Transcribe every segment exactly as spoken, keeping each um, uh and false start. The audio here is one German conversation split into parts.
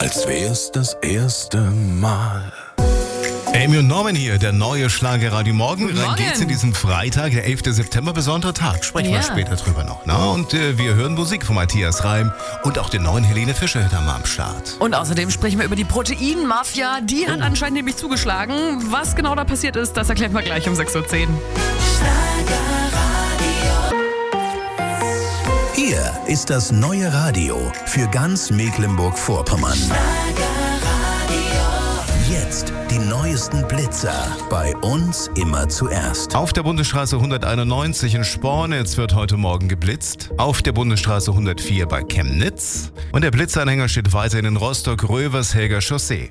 als wär's das erste Mal. Amy und Norman hier, der neue Schlagerradio Morgen. Guten Dann Morgen. geht's in diesen Freitag, der elften September, besonderer Tag. Sprechen wir Ja. später drüber noch. Na? Und äh, wir hören Musik von Matthias Reim und auch den neuen Helene Fischer da mal am Start. Und außerdem sprechen wir über die Proteinmafia. Die hat anscheinend nämlich zugeschlagen. Was genau da passiert ist, das erklären wir gleich um sechs Uhr zehn. Hier ist das neue Radio für ganz Mecklenburg-Vorpommern. Jetzt die neuesten Blitzer. Bei uns immer zuerst. Auf der Bundesstraße hunderteinundneunzig in Spornitz wird heute Morgen geblitzt. Auf der Bundesstraße hundertvier bei Chemnitz. Und der Blitzanhänger steht weiterhin in Rostock-Rövershelger Chaussee.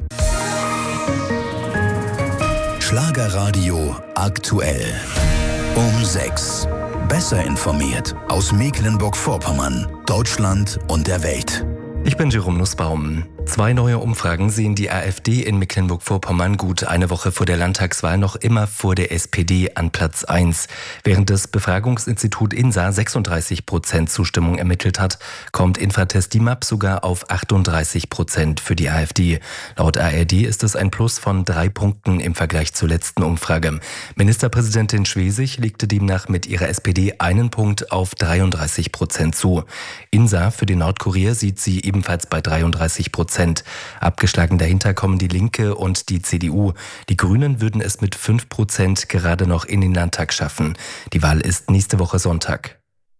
Schlagerradio aktuell. Um sechs. Besser informiert aus Mecklenburg-Vorpommern, Deutschland und der Welt. Ich bin Jerome Nussbaum. Zwei neue Umfragen sehen die AfD in Mecklenburg-Vorpommern gut eine Woche vor der Landtagswahl noch immer vor der S P D an Platz eins. Während das Befragungsinstitut INSA sechsunddreißig Prozent Zustimmung ermittelt hat, kommt Infratest D I M A P sogar auf achtunddreißig Prozent für die AfD. Laut A R D ist es ein Plus von drei Punkten im Vergleich zur letzten Umfrage. Ministerpräsidentin Schwesig legte demnach mit ihrer S P D einen Punkt auf dreiunddreißig Prozent zu. INSA für den Nordkurier sieht sie ebenfalls bei dreiunddreißig Prozent. Abgeschlagen dahinter kommen die Linke und die C D U. Die Grünen würden es mit fünf Prozent gerade noch in den Landtag schaffen. Die Wahl ist nächste Woche Sonntag.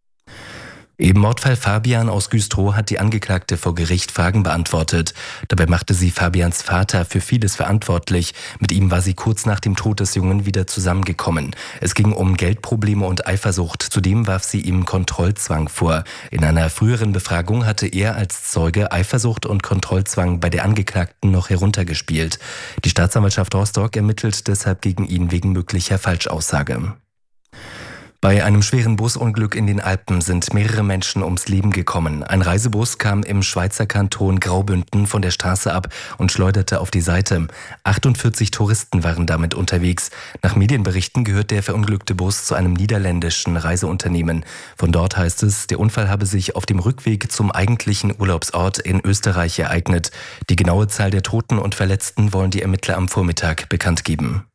Im Mordfall Fabian aus Güstrow hat die Angeklagte vor Gericht Fragen beantwortet. Dabei machte sie Fabians Vater für vieles verantwortlich. Mit ihm war sie kurz nach dem Tod des Jungen wieder zusammengekommen. Es ging um Geldprobleme und Eifersucht. Zudem warf sie ihm Kontrollzwang vor. In einer früheren Befragung hatte er als Zeuge Eifersucht und Kontrollzwang bei der Angeklagten noch heruntergespielt. Die Staatsanwaltschaft Rostock ermittelt deshalb gegen ihn wegen möglicher Falschaussage. Bei einem schweren Busunglück in den Alpen sind mehrere Menschen ums Leben gekommen. Ein Reisebus kam im Schweizer Kanton Graubünden von der Straße ab und schleuderte auf die Seite. achtundvierzig Touristen waren damit unterwegs. Nach Medienberichten gehört der verunglückte Bus zu einem niederländischen Reiseunternehmen. Von dort heißt es, der Unfall habe sich auf dem Rückweg zum eigentlichen Urlaubsort in Österreich ereignet. Die genaue Zahl der Toten und Verletzten wollen die Ermittler am Vormittag bekannt geben.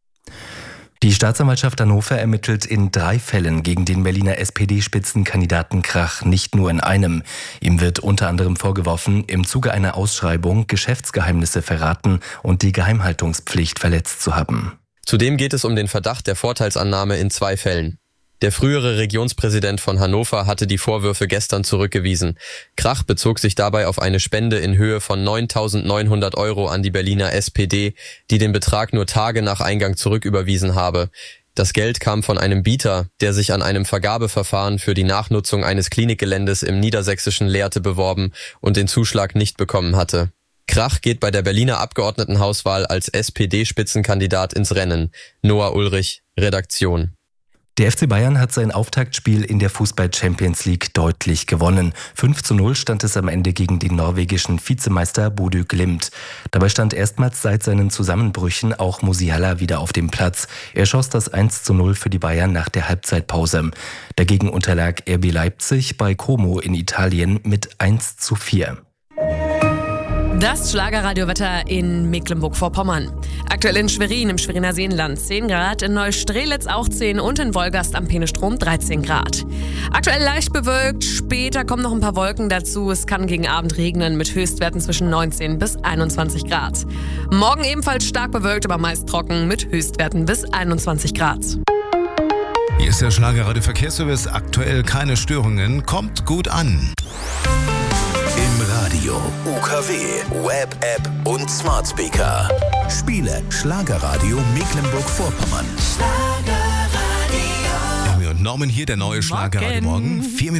Die Staatsanwaltschaft Hannover ermittelt in drei Fällen gegen den Berliner S P D-Spitzenkandidaten Krach, nicht nur in einem. Ihm wird unter anderem vorgeworfen, im Zuge einer Ausschreibung Geschäftsgeheimnisse verraten und die Geheimhaltungspflicht verletzt zu haben. Zudem geht es um den Verdacht der Vorteilsannahme in zwei Fällen. Der frühere Regionspräsident von Hannover hatte die Vorwürfe gestern zurückgewiesen. Krach bezog sich dabei auf eine Spende in Höhe von neuntausendneunhundert Euro an die Berliner S P D, die den Betrag nur Tage nach Eingang zurücküberwiesen habe. Das Geld kam von einem Bieter, der sich an einem Vergabeverfahren für die Nachnutzung eines Klinikgeländes im niedersächsischen Lehrte beworben und den Zuschlag nicht bekommen hatte. Krach geht bei der Berliner Abgeordnetenhauswahl als S P D-Spitzenkandidat ins Rennen. Noah Ulrich, Redaktion. Der F C Bayern hat sein Auftaktspiel in der Fußball-Champions League deutlich gewonnen. fünf zu null stand es am Ende gegen den norwegischen Vizemeister Bodø Glimt. Dabei stand erstmals seit seinen Zusammenbrüchen auch Musiala wieder auf dem Platz. Er schoss das eins zu null für die Bayern nach der Halbzeitpause. Dagegen unterlag R B Leipzig bei Como in Italien mit eins zu vier. Das Schlagerradiowetter in Mecklenburg-Vorpommern. Aktuell in Schwerin, im Schweriner Seenland zehn Grad, in Neustrelitz auch zehn und in Wolgast am Peenestrom dreizehn Grad. Aktuell leicht bewölkt, später kommen noch ein paar Wolken dazu. Es kann gegen Abend regnen mit Höchstwerten zwischen neunzehn bis einundzwanzig Grad. Morgen ebenfalls stark bewölkt, aber meist trocken mit Höchstwerten bis einundzwanzig Grad. Hier ist der Schlagerradio Verkehrsservice. Aktuell keine Störungen. Kommt gut an. Im Radio, U K W, Web-App und Smart Speaker. Spiele Schlagerradio Mecklenburg-Vorpommern. Amy und Norman hier, der neue Schlagerradio Morgen. Vier Minuten